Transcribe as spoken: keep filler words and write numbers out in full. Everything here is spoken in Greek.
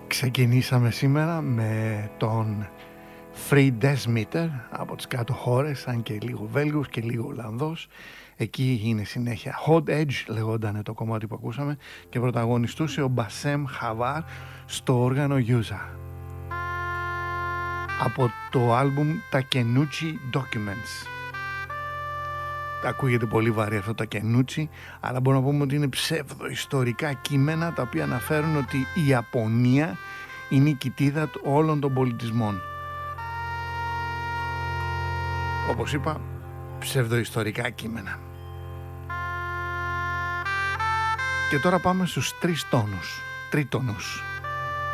Ξεκινήσαμε σήμερα με τον Free Desmeter από τις κάτω χώρες, αν και λίγο Βέλγος και λίγο Ολλανδός. Εκεί είναι συνέχεια. Hot Edge λεγόταν το κομμάτι που ακούσαμε και πρωταγωνιστούσε ο Μπασέμ Χαβάρ στο όργανο Γιούζα από το άλμπουμ Takenouchi Documents. Ακούγεται πολύ βαρύ αυτό το Takenouchi, αλλά μπορούμε να πούμε ότι είναι ψευδοϊστορικά κείμενα τα οποία αναφέρουν ότι η Ιαπωνία είναι η κοιτίδα όλων των πολιτισμών. Όπως είπα, ψευδοϊστορικά κείμενα. Και τώρα πάμε στους τρεις τόνους, τρίτονους.